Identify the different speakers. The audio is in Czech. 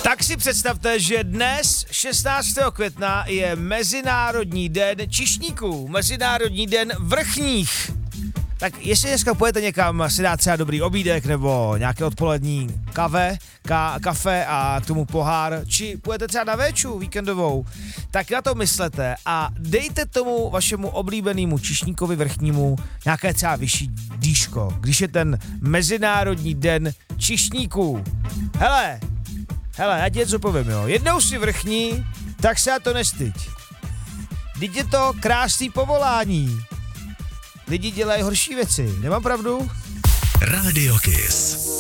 Speaker 1: Tak si představte, že dnes, 16. května, je Mezinárodní den číšníků, Mezinárodní den vrchních. Tak jestli dneska pojete někam si dát třeba dobrý obídek nebo nějaké odpolední kafe a k tomu pohár, či pojete třeba na véču víkendovou, tak na to myslete a dejte tomu vašemu oblíbenému číšníkovi vrchnímu nějaké třeba vyšší dýško, když je ten Mezinárodní den číšníků. Hele, já ti něco povím, jo. Jednou si vrchní, tak se na to nestyď. Vždyť je to krásný povolání. Lidi dělají horší věci, nemám pravdu?
Speaker 2: Radio Kiss.